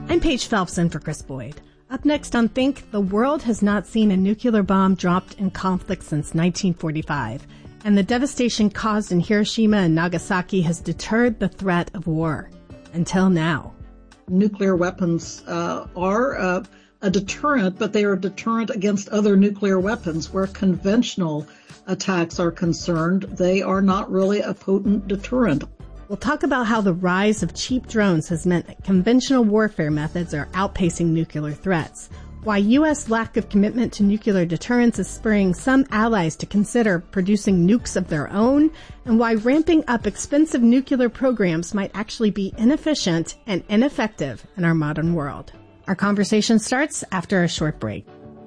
I'm Paige Phelps in for Chris Boyd. Up next on Think, the world has not seen a nuclear bomb dropped in conflict since 1945, and the devastation caused in Hiroshima and Nagasaki has deterred the threat of war. Until now. Nuclear weapons are a deterrent, but they are a deterrent against other nuclear weapons. Where conventional attacks are concerned, they are not really a potent deterrent. We'll talk about how the rise of cheap drones has meant that conventional warfare methods are outpacing nuclear threats, why U.S. lack of commitment to nuclear deterrence is spurring some allies to consider producing nukes of their own, and why ramping up expensive nuclear programs might actually be inefficient and ineffective in our modern world. Our conversation starts after a short break.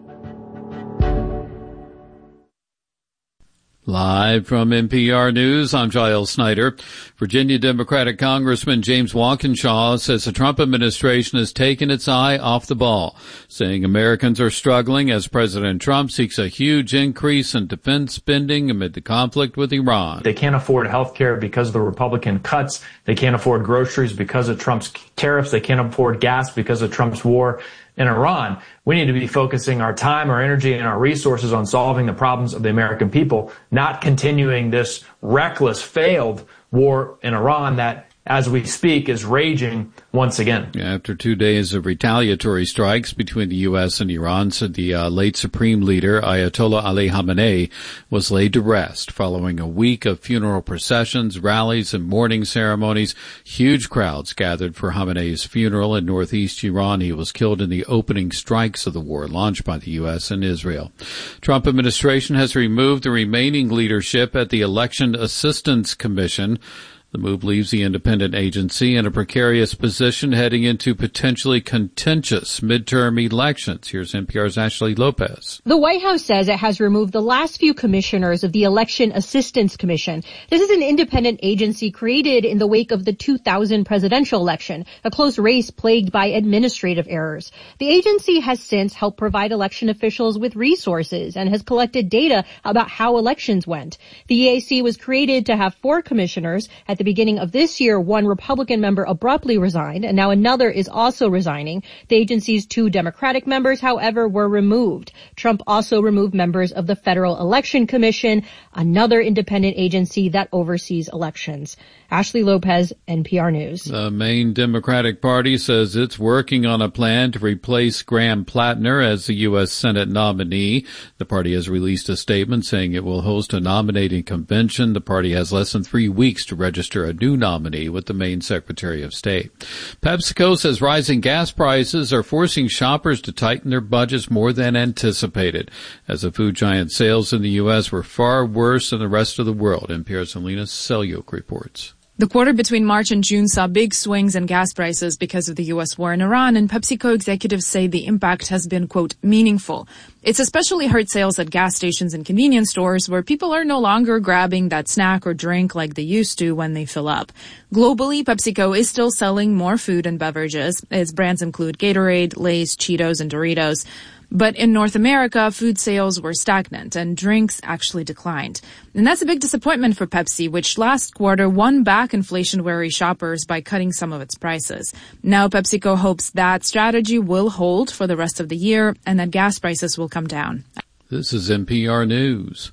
Live from NPR News, I'm Giles Snyder. Virginia Democratic Congressman James Walkinshaw says the Trump administration has taken its eye off the ball, saying Americans are struggling as President Trump seeks a huge increase in defense spending amid the conflict with Iran. They can't afford health care because of the Republican cuts. They can't afford groceries because of Trump's tariffs. They can't afford gas because of Trump's war in Iran. We need to be focusing our time, our energy, and our resources on solving the problems of the American people, not continuing this reckless, failed war in Iran that, as we speak, is raging once again. After 2 days of retaliatory strikes between the U.S. and Iran, said the late Supreme Leader Ayatollah Ali Khamenei was laid to rest following a week of funeral processions, rallies, and mourning ceremonies. Huge crowds gathered for Khamenei's funeral in northeast Iran. He was killed in the opening strikes of the war launched by the U.S. and Israel. Trump administration has removed the remaining leadership at the Election Assistance Commission. The move leaves the independent agency in a precarious position heading into potentially contentious midterm elections. Here's NPR's Ashley Lopez. The White House says it has removed the last few commissioners of the Election Assistance Commission. This is an independent agency created in the wake of the 2000 presidential election, a close race plagued by administrative errors. The agency has since helped provide election officials with resources and has collected data about how elections went. The EAC was created to have 4 commissioners. At the beginning of this year, one Republican member abruptly resigned, and now another is also resigning. The agency's 2 Democratic members, however, were removed. Trump also removed members of the Federal Election Commission, another independent agency that oversees elections. Ashley Lopez, NPR News. The main Democratic Party says it's working on a plan to replace Graham Plattner as the U.S. Senate nominee. The party has released a statement saying it will host a nominating convention. The party has less than 3 weeks to register a new nominee with the Maine Secretary of State. PepsiCo says rising gas prices are forcing shoppers to tighten their budgets more than anticipated, as the food giant sales in the U.S. were far worse than the rest of the world. NPR's Alina Selyuk reports. The quarter between March and June saw big swings in gas prices because of the U.S. war in Iran, and PepsiCo executives say the impact has been, quote, meaningful. It's especially hurt sales at gas stations and convenience stores where people are no longer grabbing that snack or drink like they used to when they fill up. Globally, PepsiCo is still selling more food and beverages. Its brands include Gatorade, Lay's, Cheetos, and Doritos. But in North America, food sales were stagnant and drinks actually declined. And that's a big disappointment for Pepsi, which last quarter won back inflation-wary shoppers by cutting some of its prices. Now PepsiCo hopes that strategy will hold for the rest of the year and that gas prices will come down. This is NPR News.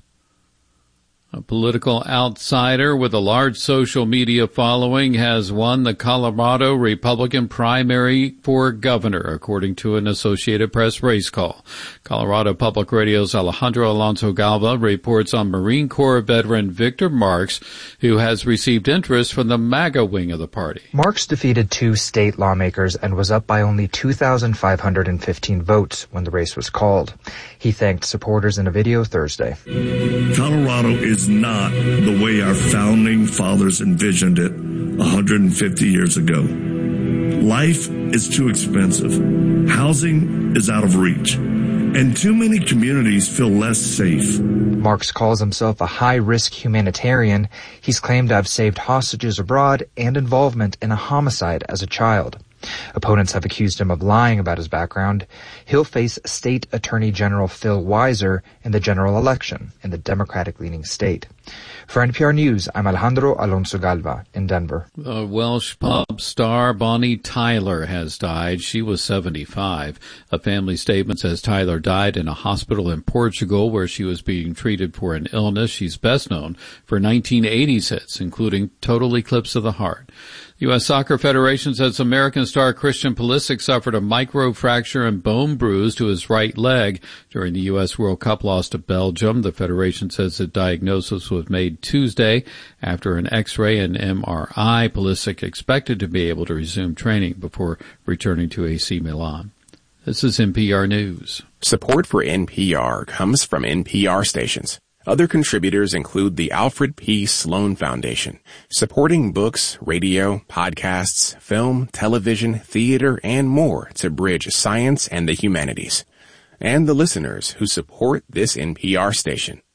A political outsider with a large social media following has won the Colorado Republican primary for governor, according to an Associated Press race call. Colorado Public Radio's Alejandro Alonso Galva reports on Marine Corps veteran Victor Marks, who has received interest from the MAGA wing of the party. Marks defeated 2 state lawmakers and was up by only 2,515 votes when the race was called. He thanked supporters in a video Thursday. Colorado is not the way our founding fathers envisioned it 150 years ago. Life is too expensive. Housing is out of reach. And too many communities feel less safe. Marks calls himself a high-risk humanitarian. He's claimed to have saved hostages abroad and involvement in a homicide as a child. Opponents have accused him of lying about his background. He'll face State Attorney General Phil Weiser in the general election in the Democratic-leaning state. For NPR News, I'm Alejandro Alonso Galva in Denver. Welsh pop star Bonnie Tyler has died. She was 75. A family statement says Tyler died in a hospital in Portugal where she was being treated for an illness. She's best known for 1980s hits, including Total Eclipse of the Heart. U.S. Soccer Federation says American star Christian Pulisic suffered a microfracture and bone bruise to his right leg during the U.S. World Cup loss to Belgium. The Federation says the diagnosis was made Tuesday after an X-ray and MRI. Pulisic expected to be able to resume training before returning to AC Milan. This is NPR News. Support for NPR comes from NPR stations. Other contributors include the Alfred P. Sloan Foundation, supporting books, radio, podcasts, film, television, theater, and more to bridge science and the humanities. And the listeners who support this NPR station.